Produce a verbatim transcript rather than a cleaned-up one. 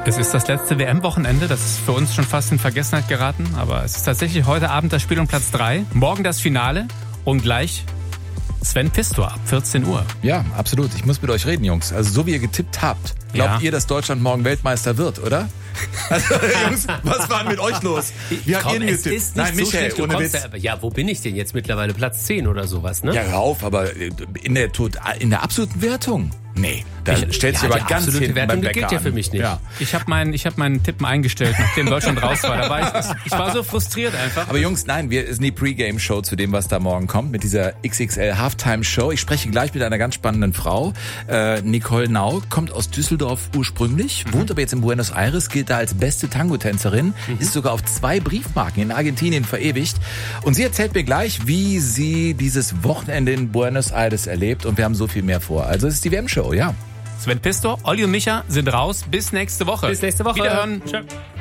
Es ist das letzte W M-Wochenende, das ist für uns schon fast in Vergessenheit geraten, aber es ist tatsächlich heute Abend das Spiel um Platz drei, morgen das Finale und gleich Sven Pistor ab vierzehn Uhr. Ja, absolut. Ich muss mit euch reden, Jungs. Also so wie ihr getippt habt, glaubt Ja. ihr, dass Deutschland morgen Weltmeister wird, oder? Also, Jungs, was war denn mit euch los? Wie habt ihr denn es getippt? ist nicht Nein, so Michael, schlecht. Du ohne kommst Witz. da, ja, wo bin ich denn jetzt mittlerweile? Platz zehn oder sowas, ne? Ja, rauf, aber in der, tot- in der absoluten Wertung? Nee, da Ich- stellst du ja, aber die ganz absolute hinten Wertung, beim die Bäcker gilt ja an. für mich nicht. Ja. Ich habe meinen ich hab meinen Tippen eingestellt, nachdem Deutschland raus war. Da war ich, ich war so frustriert einfach. Aber Jungs, nein, wir sind die Pre-Game-Show zu dem, was da morgen kommt, mit dieser X X L Halftime-Show. Ich spreche gleich mit einer ganz spannenden Frau. Äh, Nicole Nau kommt aus Düsseldorf ursprünglich, Mhm. wohnt aber jetzt in Buenos Aires, gilt da als beste Tango-Tänzerin, Mhm. ist sogar auf zwei Briefmarken in Argentinien verewigt. Und sie erzählt mir gleich, wie sie dieses Wochenende in Buenos Aires erlebt. Und wir haben so viel mehr vor. Also es ist die W M-Show, ja. Sven Pistor, Olli und Micha sind raus. Bis nächste Woche. Bis nächste Woche. Wiederhören. Tschö.